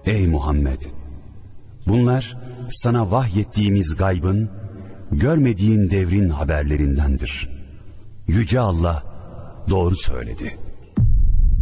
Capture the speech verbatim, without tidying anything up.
Ey Muhammed! Bunlar sana vahyettiğimiz gaybın, görmediğin devrin haberlerindendir. Yüce Allah doğru söyledi.